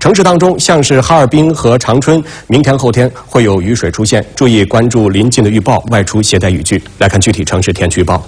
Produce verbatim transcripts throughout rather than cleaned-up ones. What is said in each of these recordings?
城市当中，像是哈尔滨和长春，明天后天会有雨水出现，注意关注临近的预报，外出携带雨具。来看具体城市天气预报。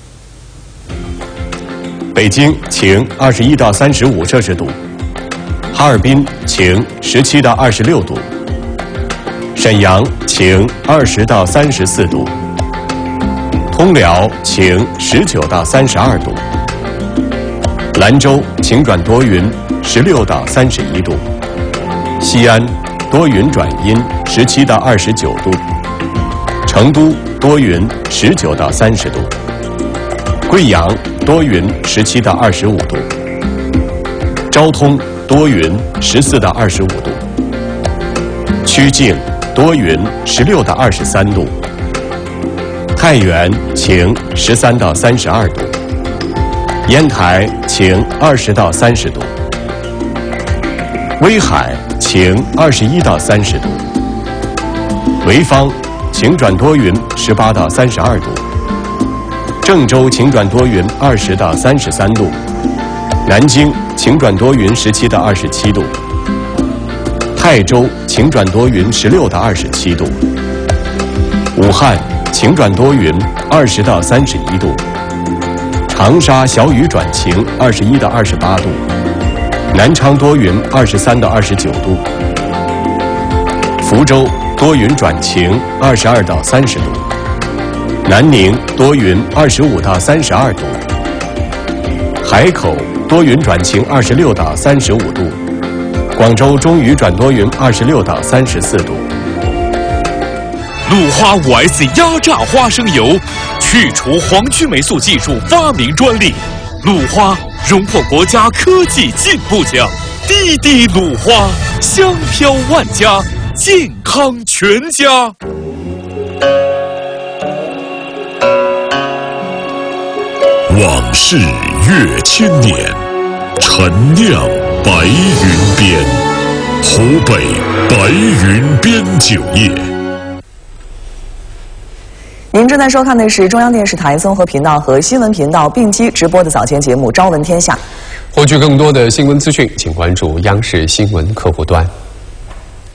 北京晴，二十一到三十五摄氏度；哈尔滨晴，十七到二十六度；沈阳晴，二十到三十四度；通辽晴，十九到三十二度；兰州晴转多云，十六到三十一度；西安多云转阴，十七到二十九度；成都多云，十九到三十度；贵阳多云，十七到二十五度；昭通多云，十四到二十五度；曲靖多云，十六到二十三度；太原晴，十三到三十二度；烟台晴，二十到三十度；威海晴，二十一到三十度；潍坊晴转多云，十八到三十二度；郑州晴转多云，二十到三十三度；南京晴转多云，十七到二十七度；泰州晴转多云，十六到二十七度；武汉晴转多云，二十到三十一度；长沙小雨转晴，二十一到二十八度；南昌多云，二十三到二十九度；福州多云转晴，二十二到三十度；南宁多云，二十五到三十二度；海口多云转晴，二十六到三十五度；广州中雨转多云，二十六到三十四度。 鲁花 五 S 压榨花生油，去除黄曲霉素技术发明专利，鲁花荣获国家科技进步奖。滴滴鲁花，香飘万家，健康全家。 往事越千年，陈酿白云边，湖北白云边酒业。 您正在收看的是中央电视台综合频道和新闻频道并机直播的早间节目《朝闻天下》。 获取更多的新闻资讯，请关注央视新闻客户端。